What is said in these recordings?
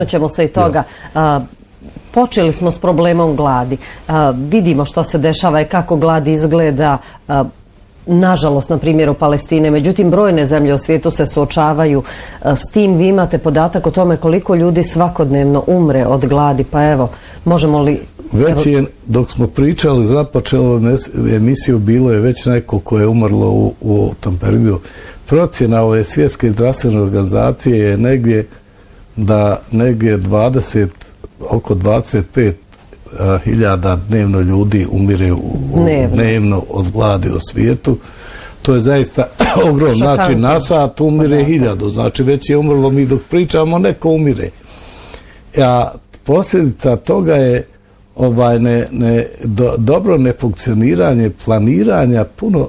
ćemo se i toga. Počeli smo s problemom gladi. Vidimo što se dešava i kako glad izgleda, nažalost, na primjeru Palestine. Međutim, brojne zemlje u svijetu se suočavaju s tim. Vi imate podatak o tome koliko ljudi svakodnevno umre od gladi. Pa evo, možemo li... Već je, dok smo pričali, započelo emisiju, bilo je već neko ko je umrlo u tom periodu. Procjena ove svjetske zdravstvene organizacije je negdje oko 25.000 dnevno ljudi umire dnevno od gladi u svijetu. To je zaista ogromno. Znači, na sat umire 1000. Znači, već je umrlo, mi dok pričamo, neko umire. A posljedica toga je dobro nefunkcioniranje planiranja puno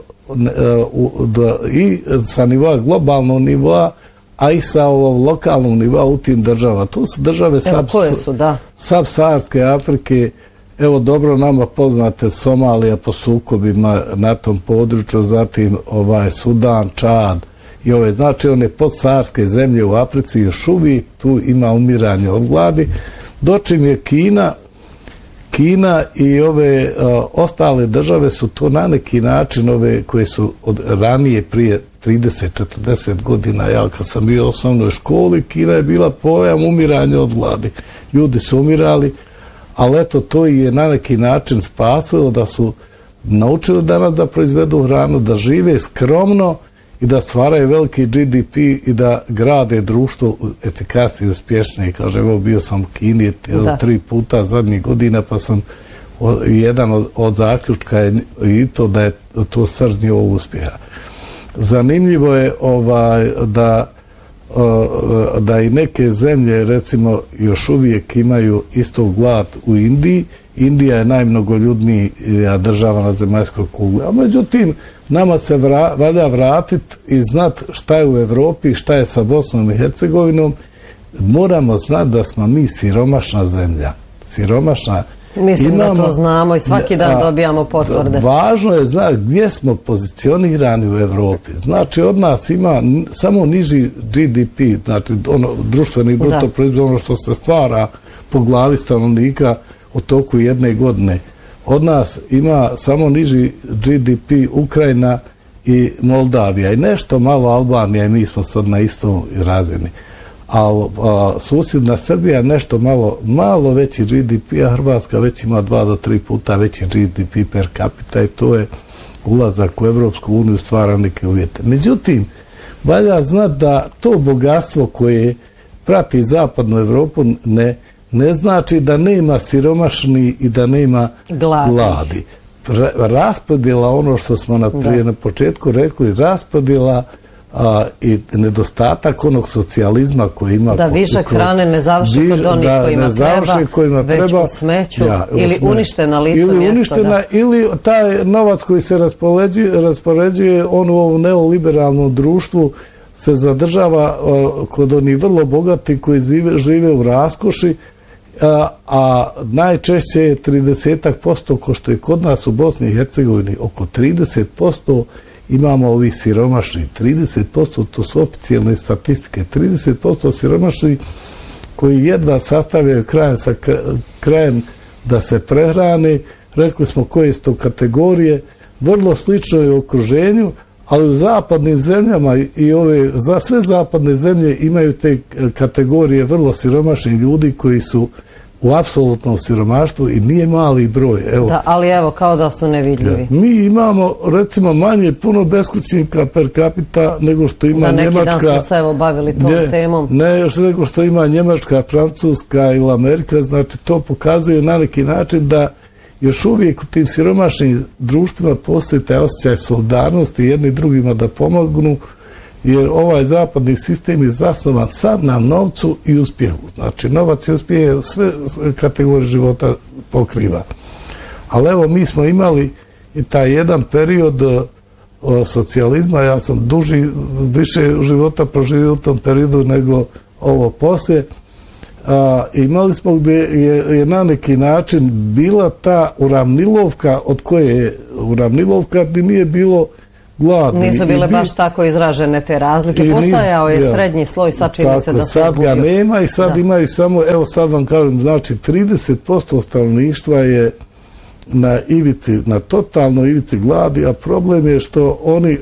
i sa nivoa globalnog nivoa, a i sa lokalnog nivoa u tim država. Tu su države Sub-Saharske Afrike, evo dobro nama poznate Somalija po sukobima na tom području, zatim Sudan, Čad i znači one podsaharske zemlje u Africi još uvijek tu ima umiranje od gladi, dočim je Kina i ove ostale države su to na neki način ove koje su od ranije prije 30-40 godina, ja kad sam bio u osnovnoj školi, Kina je bila pojam umiranja od gladi. Ljudi su umirali, ali eto to je na neki način spasilo da su naučili danas da proizvedu hranu, da žive skromno i da stvaraju veliki GDP i da grade društvo efikasnije i uspješnije. Kažem, evo bio sam u Kini 3 puta zadnjih godina, pa sam jedan od zaključka je i to da je to srž njihovog uspjeha. Zanimljivo je da i neke zemlje recimo još uvijek imaju isto glad u Indiji. Indija je najmnogoljudnija država na zemaljskoj kugli. A međutim, nama se valja vratiti i znati šta je u Evropi, šta je sa Bosnom i Hercegovinom. Moramo znati da smo mi siromašna zemlja. Siromašna. Mislim da to znamo i svaki dan dobijamo potvrde. Važno je znati gdje smo pozicionirani u Evropi. Znači, od nas ima samo niži GDP, znači društveni bruto proizvod, ono što se stvara po glavi stanovnika u toku jedne godine. Od nas ima samo niži GDP Ukrajina i Moldavija i nešto malo Albanija i mi smo sad na istoj razini. A susjedna Srbija nešto malo veći GDP, a Hrvatska već ima 2 do 3 puta veći GDP per capita i to je ulazak u Evropsku uniju stvara neke uvjete. Međutim, valja znati da to bogatstvo koje prati zapadnu Evropu ne znači da nema siromašni i da nema gladi. Raspodjela, ono što smo na početku rekli, raspodjela i nedostatak onog socijalizma koji ima... Da višak hrane ne završi kod onih kojima treba, već u smeću ili unište na licu mjesta. Ili taj novac koji se raspoređuje on u ovom neoliberalnom društvu se zadržava kod onih vrlo bogati koji žive u raskoši, a najčešće je 30% ko što je kod nas u Bosni i Hercegovini, oko 30% imamo ovih siromašnih, 30%, to su oficijalne statistike, 30% siromašnih koji jedva sastavljaju krajem da se prehrane. Rekli smo koje su to kategorije, vrlo slično je u okruženju, ali u zapadnim zemljama i sve zapadne zemlje imaju te kategorije vrlo siromašnih ljudi koji su u apsolutnom siromaštvu i nije mali broj. Ali evo, kao da su nevidljivi. Mi imamo, recimo, manje puno beskućnika per capita nego što ima Njemačka. Da, neki dan smo se evo bavili tom temom. Nego što ima Njemačka, Francuska ili Amerika, znači to pokazuje na neki način da još uvijek u tim siromašnim društvima postoji taj osjećaj solidarnosti jedni drugima da pomognu, jer ovaj zapadni sistem je zasnovan sad na novcu i uspjehu. Znači, novac i uspjeh sve kategorije života pokriva. Ali evo, mi smo imali i taj jedan period socijalizma, ja sam više života proživio u tom periodu nego ovo poslije. Imali smo gdje je na neki način bila ta uravnilovka od koje je uravnilovka gdje nije bilo gladni. Nisu bile baš tako izražene te razlike. Postajao je srednji sloj, sad čini se da se sad ga nema i sad imaju samo, evo sad vam kažem, znači 30% stanovništva je na ivici, na totalnoj ivici gladi, a problem je što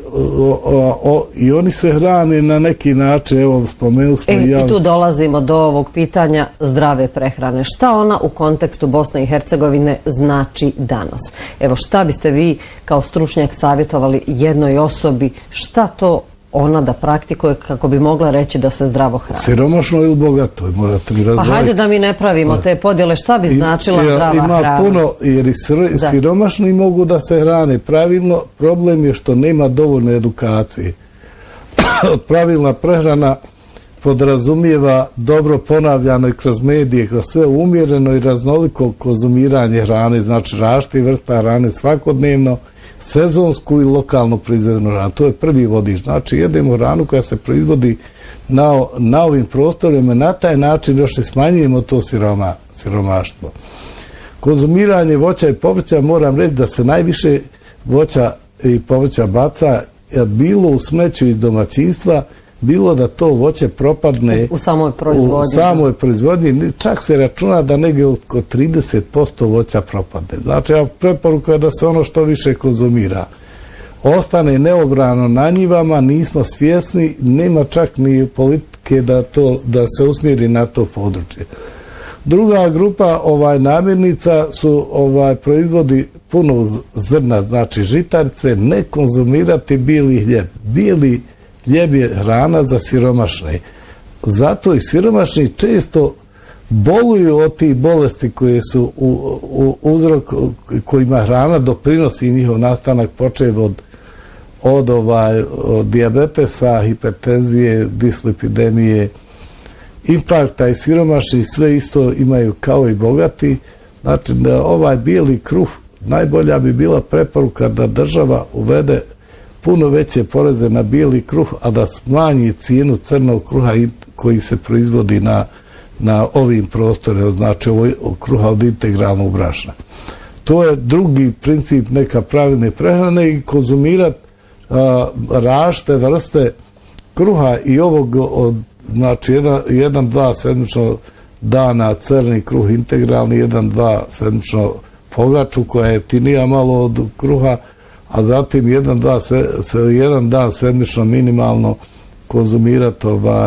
oni se hrane na neki način, evo spomenuli smo I tu dolazimo do ovog pitanja zdrave prehrane. Šta ona u kontekstu Bosne i Hercegovine znači danas? Evo, šta biste vi kao stručnjak savjetovali jednoj osobi, šta to ona da praktikuje kako bi mogla reći da se zdravo hrani? Siromašno ili bogato, morate mi razdvojiti. Pa hajde da mi ne pravimo te podjele, šta bi značila zdrava hrana? Ima puno, jer i siromašni mogu da se hrane pravilno, problem je što nema dovoljne edukacije. Pravilna prehrana podrazumijeva dobro ponavljano i kroz medije, kroz sve umjereno i raznoliko konzumiranje hrane, znači različitih vrsta hrane svakodnevno, sezonsku i lokalno proizvedenu hranu. To je prvi vodič. Znači, jedemo hranu koja se proizvodi na ovim prostorima, na taj način još i smanjujemo to siromaštvo. Konzumiranje voća i povrća, moram reći da se najviše voća i povrća baca bilo u smeću iz domaćinstva, bilo da to voće propadne u samoj proizvodnji. Čak se računa da negdje oko 30% voća propadne. Znači, preporuka je da se ono što više konzumira ostane neobrano na njivama, nismo svjesni, nema čak ni politike da se usmjeri na to područje. Druga grupa namirnica su proizvodi puno zrna, znači žitarice, ne konzumirati bijeli hljeb. Bijeli hljeb je hrana za siromašne. Zato i siromašni često boluju od tih bolesti koje su uzrok kojima hrana doprinosi njihov nastanak, počev od dijabetesa, hipertenzije, dislipidemije, infarkta. I siromašni sve isto imaju kao i bogati. Znači da ovaj bijeli kruh, najbolja bi bila preporuka da država uvede puno veće poreze na bijeli kruh, a da smanji cijenu crnog kruha koji se proizvodi na ovim prostorima, znači kruha od integralnog brašna. To je drugi princip neka pravilne prehrane i konzumirati različite vrste kruha i ovog, znači 1-2 sedmično dana crni kruh integralni, 1-2 sedmično pogaču koja je jeftinija malo od kruha, a zatim 1 dan sedmično minimalno konzumirati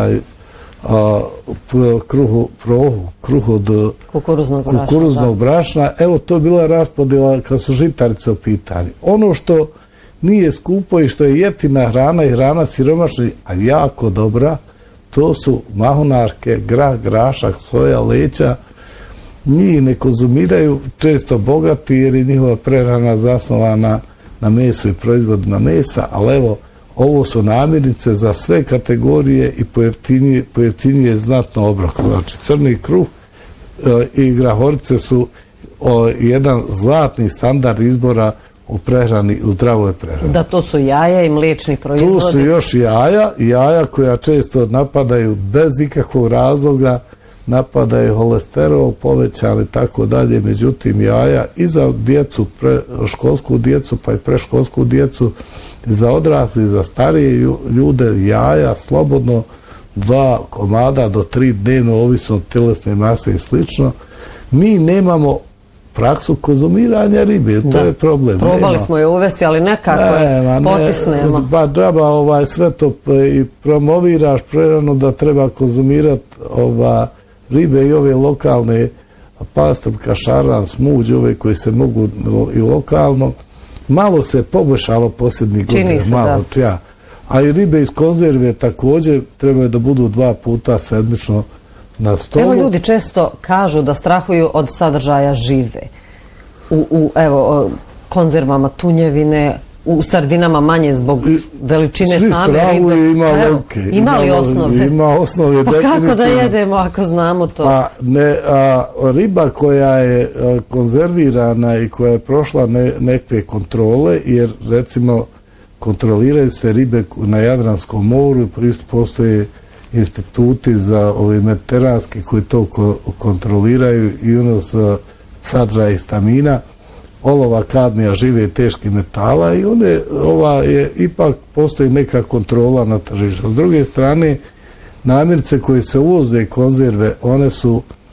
kruh od kukuruznog brašna. Evo, to je bila raspodjela kad su žitarice u pitanju. Ono što nije skupo i što je jeftina hrana i hrana siromašna, a jako dobra, to su mahunarke, grah, grašak, soja, leća. Njih ne konzumiraju često bogati jer je njihova prehrana zasnovana na mesu i proizvodima mesa, ali evo, ovo su namirnice za sve kategorije i pojeftinije znatno obrok. Znači, crni kruh i grahorice su jedan zlatni standard izbora u prehrani, u zdravoj prehrani. Da, to su jaja i mliječni proizvodi. Tu su još jaja koja često napadaju bez ikakvog razloga, napadaju holesterol, povećan i tako dalje. Međutim, jaja i za djecu, školsku djecu, pa i preškolsku djecu, za odrasli, za starije ljude, jaja slobodno 2 komada do 3 dnevno, ovisno od tjelesne mase i slično. Mi nemamo praksu konzumiranja ribe, to je problem. Probali smo je uvesti, ali nekako potisnemo. Pa džaba sve to i promoviraš prerano da treba konzumirati ribe i ove lokalne pastrvka, šaran, smuđ, ove koji se mogu i lokalno. Malo se poboljšalo posljednjih godina, malo. A i ribe iz konzerve također trebaju da budu 2 puta sedmično na stolu. Evo, ljudi često kažu da strahuju od sadržaja žive. Evo, konzervama tunjevine, u sardinama manje zbog veličine same ribe. Ima li osnove? Ima osnove. Pa kako da jedemo ako znamo to? Pa riba koja je konzervirana i koja je prošla neke kontrole, jer recimo kontroliraju se ribe na Jadranskom moru, postoje instituti za ove mediteranske koji to kontroliraju i ono sadržaj histamina. olova, kadmija, žive i teških metala i one ipak postoji neka kontrola na tržištu. S druge strane, namirnice koje se uvoze i konzerve, one su